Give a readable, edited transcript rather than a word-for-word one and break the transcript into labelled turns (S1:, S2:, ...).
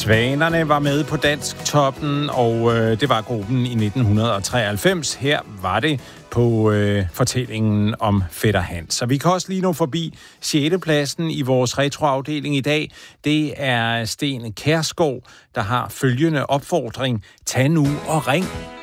S1: Svanerne var med på Dansktoppen, og det var gruppen i 1993. Her var det på fortællingen om Fætter Hans. Så vi kan også lige nå forbi 6. pladsen i vores retroafdeling i dag. Det er Sten Kjærsgaard, der har følgende opfordring: tag nu og ring.